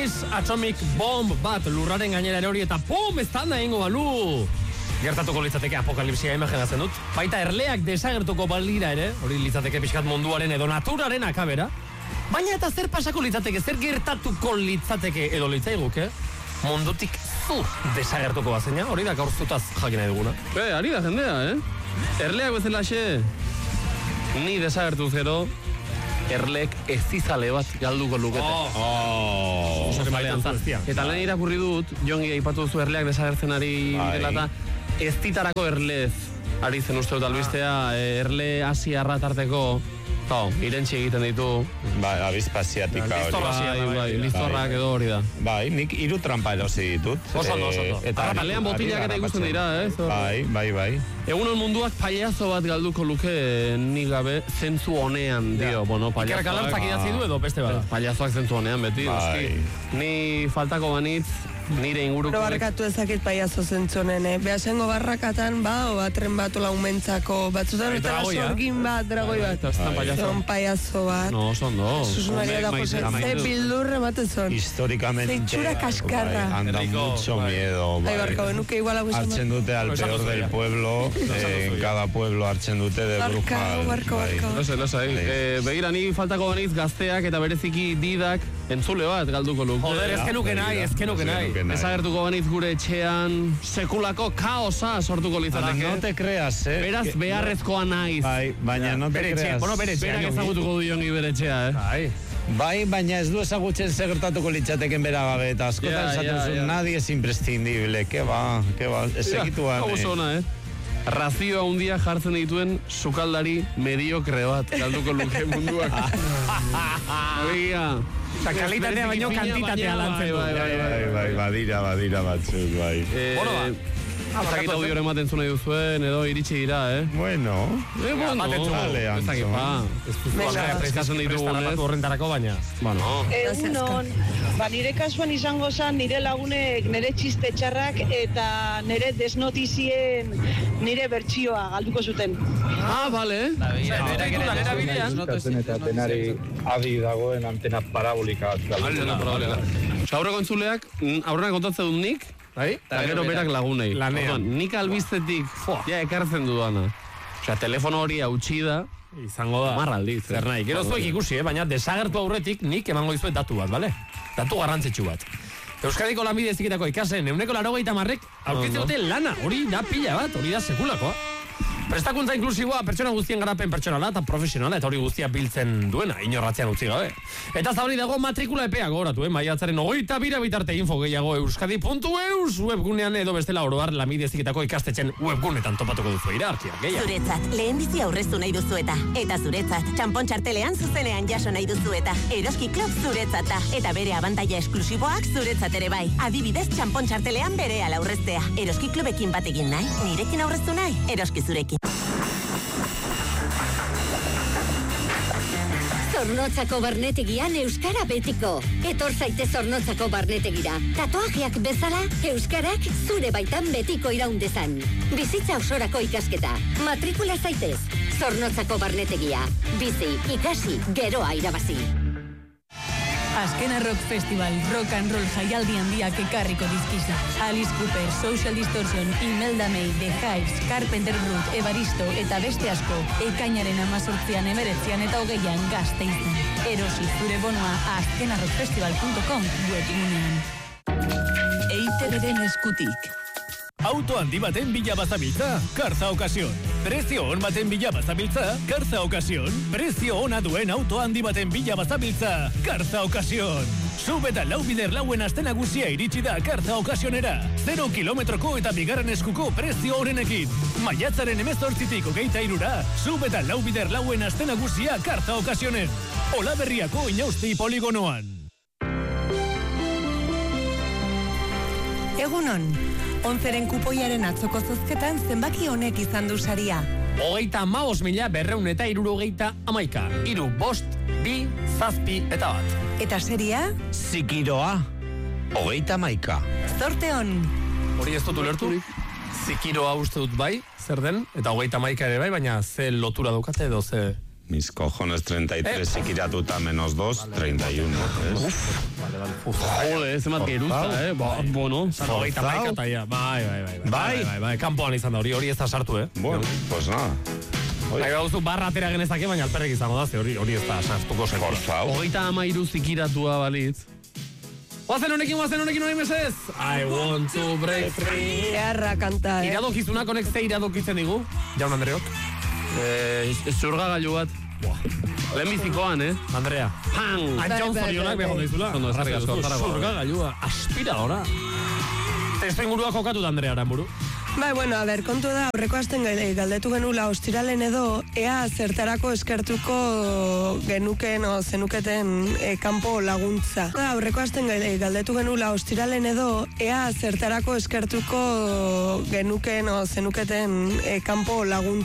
Aldiz, atomic bomb bat lurraren gainera erori eta pum, ez da egingo balu. Gertatuko litzateke apokalipsia imaginatzen dut. Baita erleak desagertuko balira ere, hori litzateke pixkat munduaren edo naturaren akabera. Baina eta zer pasako litzateke, zer gertatuko litzateke edo litzaiguke, mundutik desagertuko bazeina, hori da gaur zutaz jakin nahi duguna. Ari da jendea, Erleak bezalaxe, ni desagertu zero, erlek ezizale bat galduko lukete. Eta lehen irakurri dut, jongi aipatu duzu erleak desagertzen ari dela eta ez ditarako erlez ari zen uste dut albistea, erle asiarra tarteko, irentxi egiten ditu. Abizpaziatika hori. Liztorrak edo hori da. Bai, nik 3 trampa erosi ditut. Oso. Eta kalean botilak ere ikusten dira, Bai. Egunon munduak paiazo bat galduko luke nik gabe zentzu honean, dio. Ikerrak alartzak idatzi du edo beste bada. Paiazoak zentzu honean, beti. Ni faltako banitz, nire inguruko... Probarkatu ezakit paiazo zentzonen, behasengo barrakatan, tren bat laumentzako, batzutan eta sorgin bat, dragoi bat. Zon paiazo bat. No, son do. Susunaria da Jose, ze bildurre batezon. Históricamente... Zeitxura kaskarra. Anda mucho miedo. Bai, barka, benuke igual agustan. Hartzen dute al peor del pueblo, en cada pueblo hartzen dute de bruja. Barka. Begira, ni faltako baniz gazteak eta bereziki didak entzule bat galduko luk. Joder, ezkenuke nahi. Desagertuko baniz gure etxean sekulako kaosa sortuko litzateke. No te creas, Beraz, beharrezkoa naiz. Bai, baina no te creas. Berak ezagutuko du jongi bere etxea, Bai, baina ez du ezagutzen gertatuko litzateken bera gabe, eta askotan esaten zuen, nadie es imprescindible, que va, ez egituan. Razioa hundia jartzen dituen sukaldari mediokre bat galduko luke munduak. Eta kalitatea baino kantitatea lantzen du. Bai, badira batzuk, bai. Zakit audio ematen zuen nahi duzuen, edo iritsi dira, Bueno. Ez dakit, Eskazen ditugunez. Horrentarako baina. Egunon, nire kasuan izango zen nire lagunek nire txiste txarrak eta nire desnotizien nire bertsioa galduko zuten. Bale. Eskatzen eta tenari adi dagoen antena parabolika bat. Aurreko entzuleak, aurrena kontatzen dut nik, eta gero berak lagunei. Nik albiztetik, ekartzen dudana. Osea, telefono hori hautsi da, izango da. Marraldiz. Zer nahi, gero zuek ikusi, baina desagertu aurretik nik emango dizuet datu bat, bale? Datu garrantzitsu bat. Euskadiko lanbide heziketako ikasen, 90% aurkitzen dute lana, hori da pila bat, hori da sekulakoa. Prestakuntza inklusiboa pertsona guztien garapen pertsonala eta profesionala eta hori guztia biltzen duena, inorratzean utzi gabe. Eta zabari dago matrikula epea gogoratu, maiatzaren 22 bitarte info gehiago euskadi.eus webgunean edo bestela oroar lanbide heziketako ikastetxen webgunetan topatuko duzu iraarkiak gehiago. Zuretzat, lehenbizi aurreztu nahi duzu eta zuretzat, txanpon txartelean zuzenean jaso nahi duzu eta Eroski Club zuretzat da. Eta bere abantaila esklusiboak zuretzat ere bai. Adibidez, txanpon txartelean bere ala aurreztea. Eroski Clubekin bat egin nahi, nirekin aurreztu nahi, Eroski zurekin. Zornotzako barnetegian euskara betiko. Etor zaitez Zornotzako barnetegira. Tatuajeak bezala, euskarak zure baitan betiko iraundezan. Bizitza osorako ikasketa. Matrikula zaitez. Zornotzako barnetegia. Bizi, ikasi, geroa irabazi. Azkena Rock Festival, rock and roll jaialdi handiak ekarriko dizkizu. Alice Cooper, Social Distortion, Imelda May, The Hives, Carpenter Brut, Evaristo eta beste asko. Ekainaren 18an, 19an eta 20an Gasteizen. Erosi zure bonoa azkenarrockfestival.com webgunean. EITB-den eskutik. Auto handi baten bila bazabiltza, Karza Ocasión. Prezio on baten bila bazabiltza, Karza Ocasión. Prezio ona duen auto handi baten bila bazabiltza, Karza Ocasión. Sub eta lau bider lauen aste nagusia iritsi da Karza Ocasionera. 0 kilometroko eta bigarren eskuko prezio honenekin. Maiatzaren 18tik 23ra, sub eta lau bider lauen aste nagusia Karza Ocasionen. Olaberriako Inausti poligonoan. Egunon. 11ren kupoiaren atzoko zozketan zenbaki honek izan du saria. 35.571 Hiru, bost, bi, zazpi eta bat. Eta seria? Zikiroa. 31. Zorte on. Hori ez dut ulertu? Zikiroa uste dut bai, zer den? Eta 31 ere bai, baina ze lotura daukate edo ze... Mis cojones 33, sikiratuta -2, 31. Jode, ez emat gerutza, bueno. Hogeita maikataia, bai. Kampoan izan da, hori ez da sartu, Bueno, pues nada. Bai, gauzu barra atera genezake, baina alperrek izango da, hori ez da sartuko zen. Hogeita amairu zikiratua balitz. Oazen honekin hori mesez. I want to break free. Earra kanta, Iradokizunak honek ze iradokitzen digu, Jaun Andreok? Zurga gailu bat. Lehenbizikoan, Andrea. Pang! Antxaun zorionak behar dizula. Zurga gailua. Aspiradora. Testenguruak kokatu da Andrearen buru. Bai, bueno, a ber, kontu da, aurreko asten galdetu genula ostiralen edo, ea zertarako eskertuko genuken o zenuketen kanpo laguntza. Aurreko asten galdetu genula ostiralen edo, ea zertarako eskertuko genuken o zenuketen kanpo laguntza.